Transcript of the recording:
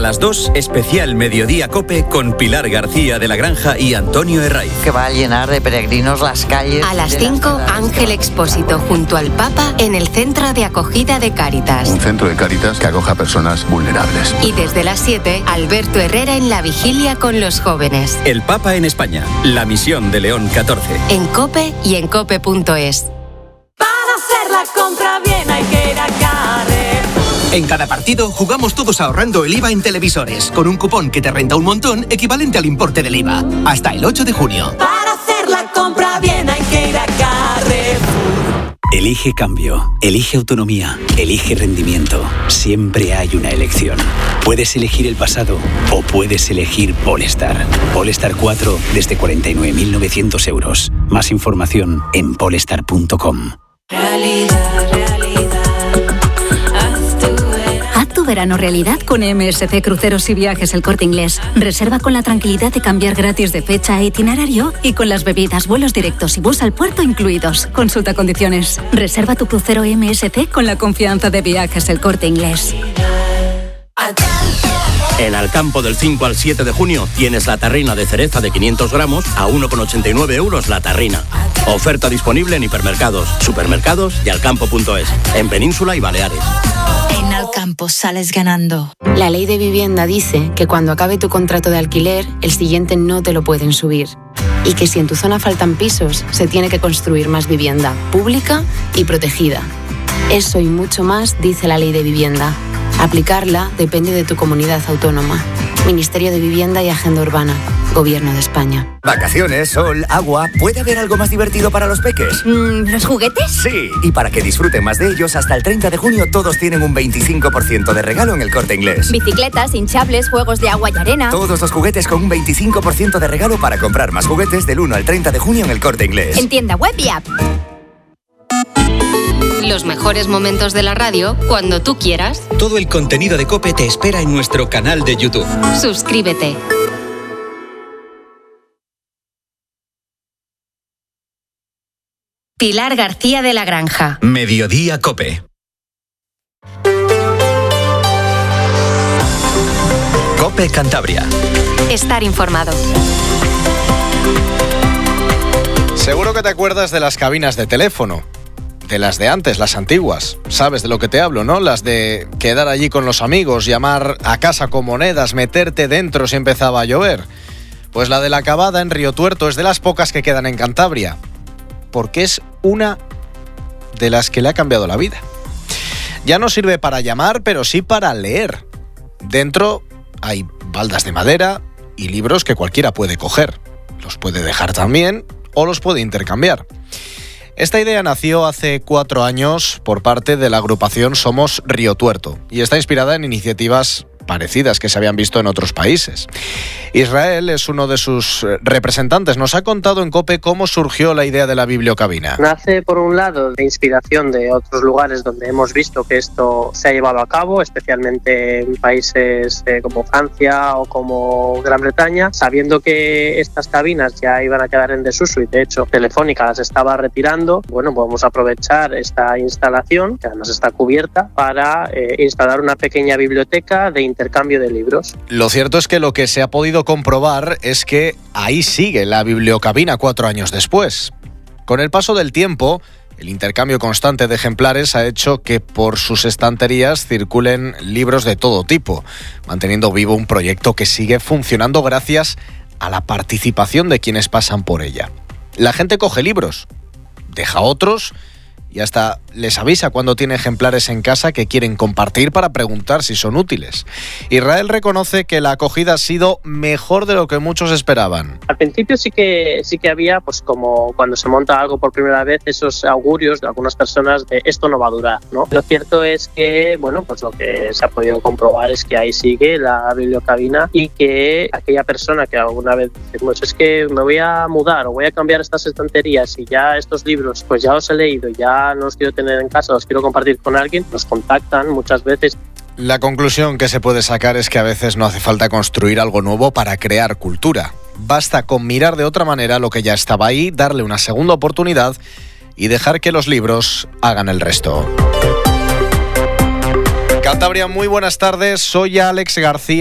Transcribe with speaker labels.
Speaker 1: las 2, especial Mediodía Cope con Pilar García de la Granja y Antonio Herraiz.
Speaker 2: Que va a llenar de peregrinos las calles.
Speaker 3: A las 5, Ángel Expósito junto al Papa en el Centro de Acogida de Cáritas.
Speaker 4: Un centro de Cáritas que acoja a personas vulnerables.
Speaker 3: Y desde las 7, Alberto Herrera en la vigilia con los jóvenes.
Speaker 1: El Papa en España, la misión de León XIV.
Speaker 3: En COPE y en cope.es.
Speaker 5: Para hacer la compra bien hay que ir a Carrefour.
Speaker 6: En cada partido jugamos todos ahorrando el IVA en televisores, con un cupón que te renta un montón equivalente al importe del IVA. Hasta el 8 de junio.
Speaker 5: Para hacer la compra bien hay que ir a Carrefour.
Speaker 7: Elige cambio, elige autonomía, elige rendimiento. Siempre hay una elección. Puedes elegir el pasado o puedes elegir Polestar. Polestar 4 desde 49.900 euros. Más información en polestar.com.
Speaker 8: Haz tu verano realidad con MSC Cruceros y Viajes El Corte Inglés. Reserva con la tranquilidad de cambiar gratis de fecha e itinerario y con las bebidas, vuelos directos y bus al puerto incluidos. Consulta condiciones. Reserva tu crucero MSC con la confianza de Viajes El Corte Inglés.
Speaker 9: En Alcampo del 5 al 7 de junio tienes la tarrina de cereza de 500 gramos a 1,89 euros la tarrina. Oferta disponible en hipermercados, supermercados y alcampo.es, en Península y Baleares.
Speaker 10: En Alcampo sales ganando.
Speaker 11: La ley de vivienda dice que cuando acabe tu contrato de alquiler, el siguiente no te lo pueden subir. Y que si en tu zona faltan pisos, se tiene que construir más vivienda, pública y protegida. Eso y mucho más dice la ley de vivienda. Aplicarla depende de tu comunidad autónoma. Ministerio de Vivienda y Agenda Urbana. Gobierno de España.
Speaker 12: Vacaciones, sol, agua. ¿Puede haber algo más divertido para los peques?
Speaker 8: ¿Los juguetes?
Speaker 12: Sí, y para que disfruten más de ellos, hasta el 30 de junio todos tienen un 25% de regalo en El Corte Inglés.
Speaker 8: Bicicletas, hinchables, juegos de agua y arena.
Speaker 12: Todos los juguetes con un 25% de regalo para comprar más juguetes del 1 al 30 de junio en El Corte Inglés.
Speaker 8: En tienda web y app.
Speaker 3: Los mejores momentos de la radio cuando tú quieras.
Speaker 1: Todo el contenido de COPE te espera en nuestro canal de YouTube.
Speaker 3: Suscríbete. Pilar García de la Granja.
Speaker 1: Mediodía Cope. Cope Cantabria.
Speaker 3: Estar informado.
Speaker 13: Seguro que te acuerdas de las cabinas de teléfono. De las de antes, las antiguas. Sabes de lo que te hablo, ¿no? Las de quedar allí con los amigos, llamar a casa con monedas, meterte dentro si empezaba a llover. Pues la de la Cavada en Río Tuerto es de las pocas que quedan en Cantabria. Porque es una de las que le ha cambiado la vida. Ya no sirve para llamar, pero sí para leer. Dentro hay baldas de madera y libros que cualquiera puede coger. Los puede dejar también o los puede intercambiar. Esta idea nació hace 4 años por parte de la agrupación Somos Río Tuerto y está inspirada en iniciativas parecidas que se habían visto en otros países. Israel es uno de sus representantes. Nos ha contado en COPE cómo surgió la idea de la bibliocabina.
Speaker 14: Nace, por un lado, de inspiración de otros lugares donde hemos visto que esto se ha llevado a cabo, especialmente en países como Francia o como Gran Bretaña, sabiendo que estas cabinas ya iban a quedar en desuso y, de hecho, Telefónica las estaba retirando. Bueno, podemos aprovechar esta instalación, que además está cubierta, para instalar una pequeña biblioteca de intercambio de libros.
Speaker 13: Lo cierto es que lo que se ha podido comprobar es que ahí sigue la bibliocabina 4 años después. Con el paso del tiempo, el intercambio constante de ejemplares ha hecho que por sus estanterías circulen libros de todo tipo, manteniendo vivo un proyecto que sigue funcionando gracias a la participación de quienes pasan por ella. La gente coge libros, deja otros y hasta les avisa cuando tiene ejemplares en casa que quieren compartir para preguntar si son útiles. Israel reconoce que la acogida ha sido mejor de lo que muchos esperaban.
Speaker 14: Al principio sí que había, pues como cuando se monta algo por primera vez, esos augurios de algunas personas de esto no va a durar, ¿no? Lo cierto es que, bueno, pues lo que se ha podido comprobar es que ahí sigue la bibliocabina y que aquella persona que alguna vez dice, pues es que me voy a mudar o voy a cambiar estas estanterías y ya estos libros, pues ya los he leído, ya no los quiero tener en casa, los quiero compartir con alguien, nos contactan muchas veces.
Speaker 13: La conclusión que se puede sacar es que a veces no hace falta construir algo nuevo para crear cultura. Basta con mirar de otra manera lo que ya estaba ahí, darle una segunda oportunidad y dejar que los libros hagan el resto. Cantabria, muy buenas tardes, soy Alex García.